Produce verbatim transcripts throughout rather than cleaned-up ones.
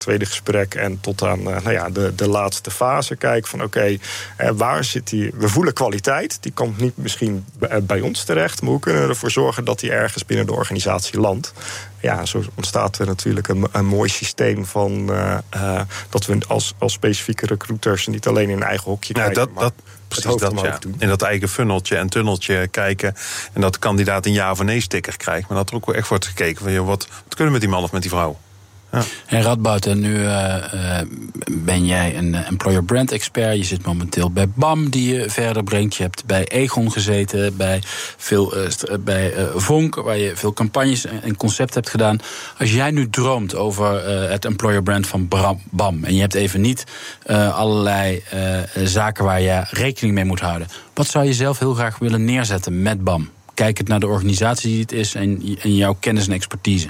tweede gesprek en tot aan uh, nou ja, de, de laatste fase kijken van oké, okay, uh, waar zit die? We voelen kwaliteit, die komt niet misschien bij, bij ons terecht, maar hoe kunnen we ervoor zorgen dat die ergens binnen de organisatie landt? Ja, zo ontstaat er natuurlijk een, een mooi systeem van uh, uh, dat we als, als specifieke recruiters niet alleen in een eigen hokje ja, kijken, dat, maar dat, het precies hoofd dat, omhoog ja. doen. In dat eigen funneltje en tunneltje kijken en dat de kandidaat een ja of nee sticker krijgt, maar dat er ook wel echt wordt gekeken van, joh, wat, wat kunnen we met die man of met die vrouw? Ja. Hey Radboud, en nu uh, uh, ben jij een uh, employer brand expert. Je zit momenteel bij B A M, die je verder brengt. Je hebt bij Egon gezeten, bij, veel, uh, st- uh, bij uh, Vonk, waar je veel campagnes en concepten hebt gedaan. Als jij nu droomt over uh, het employer brand van B A M, en je hebt even niet uh, allerlei uh, zaken waar je rekening mee moet houden, wat zou je zelf heel graag willen neerzetten met B A M? Kijkend naar de organisatie die het is en, en jouw kennis en expertise.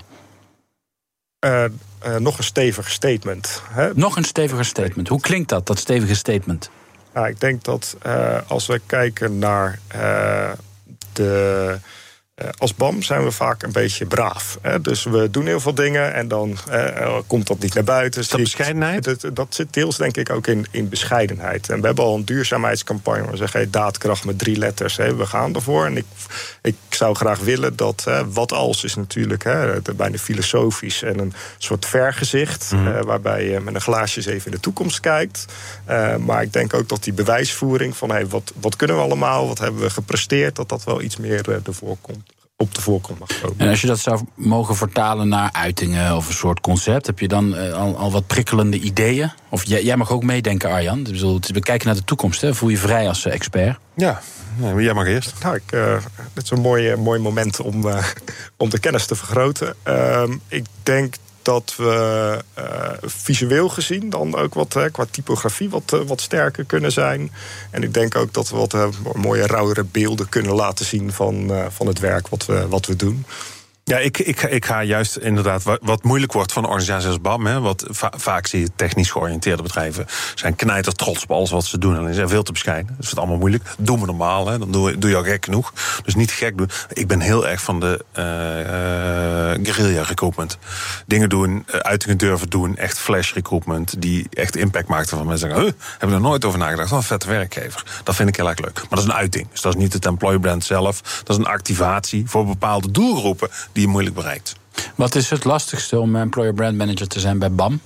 Uh, uh, nog een stevig statement. Hè? Nog een steviger statement. Hoe klinkt dat, dat stevige statement? Nou, ik denk dat uh, als we kijken naar uh, de... Uh, als B A M zijn we vaak een beetje braaf. Hè? Dus we doen heel veel dingen en dan uh, komt dat niet naar buiten. Is dat bescheidenheid? Dat, dat zit deels denk ik ook in, in bescheidenheid. En we hebben al een duurzaamheidscampagne waar we zeggen, hey, daadkracht met drie letters. Hè? We gaan ervoor. En ik, ik zou graag willen dat, hè, wat als is natuurlijk hè, bijna filosofisch en een soort vergezicht. Mm. Uh, waarbij je met een glaasje eens even in de toekomst kijkt. Uh, maar ik denk ook dat die bewijsvoering van hey, wat, wat kunnen we allemaal, wat hebben we gepresteerd, dat dat wel iets meer uh, ervoor komt. Op de voorkant mag komen. En als je dat zou mogen vertalen naar uitingen of een soort concept, heb je dan uh, al, al wat prikkelende ideeën? Of jij, jij mag ook meedenken, Arjan. We kijken naar de toekomst, hè? Voel je vrij als uh, expert? Ja, nee, maar jij mag eerst. Nou, ik, uh, dit is een mooi, mooi moment om, uh, om de kennis te vergroten. Uh, ik denk dat we uh, visueel gezien dan ook wat uh, qua typografie wat, uh, wat sterker kunnen zijn. En ik denk ook dat we wat uh, mooie, rauwere beelden kunnen laten zien van, uh, van het werk wat we, wat we doen. Ja, ik, ik, ik ga juist inderdaad wat, wat moeilijk wordt van organisaties als B A M. Hè, wat va, vaak zie je technisch georiënteerde bedrijven zijn knijter trots op alles wat ze doen. En die zijn veel te bescheiden. Dat is het allemaal moeilijk. Dat doen we normaal. Hè. Dan doe, doe je al gek genoeg. Dus niet gek doen. Ik ben heel erg van de uh, uh, guerrilla recruitment. Dingen doen, uh, uitingen durven doen. Echt flash recruitment. Die echt impact maakt. Van mensen zeggen, huh, heb ik er nooit over nagedacht. Wat een vette werkgever. Dat vind ik heel erg leuk. Maar dat is een uiting. Dus dat is niet het employer brand zelf. Dat is een activatie voor bepaalde doelgroepen die je moeilijk bereikt. Wat is het lastigste om employer brand manager te zijn bij B A M?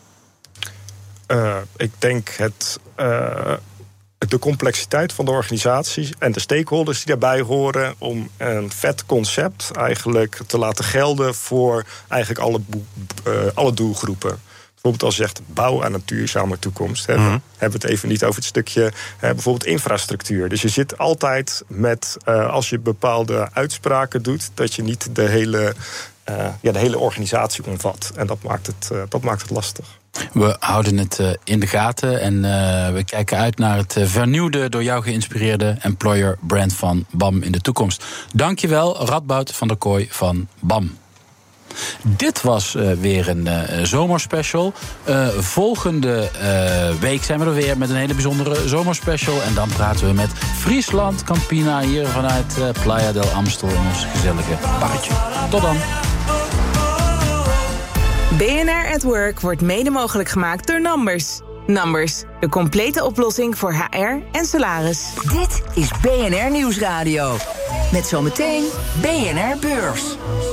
Uh, ik denk het, uh, de complexiteit van de organisatie en de stakeholders die daarbij horen om een vet concept eigenlijk te laten gelden voor eigenlijk alle, uh, alle doelgroepen. Bijvoorbeeld als je zegt bouw aan een duurzame toekomst. Hè. Mm-hmm. We hebben het even niet over het stukje hè, bijvoorbeeld infrastructuur. Dus je zit altijd met, uh, als je bepaalde uitspraken doet, dat je niet de hele, uh, ja, de hele organisatie omvat. En dat maakt het, uh, dat maakt het lastig. We houden het uh, in de gaten en uh, we kijken uit naar het uh, vernieuwde, door jou geïnspireerde employer brand van B A M in de toekomst. Dankjewel, Radboud van der Kooi van B A M. Dit was uh, weer een uh, zomerspecial. Uh, volgende uh, week zijn we er weer met een hele bijzondere zomerspecial. En dan praten we met Friesland Campina hier vanuit uh, Playa del Amstel in ons gezellige barretje. Tot dan. B N R at Work wordt mede mogelijk gemaakt door Numbers. Numbers, de complete oplossing voor H R en salaris. Dit is B N R Nieuwsradio. Met zometeen B N R Beurs.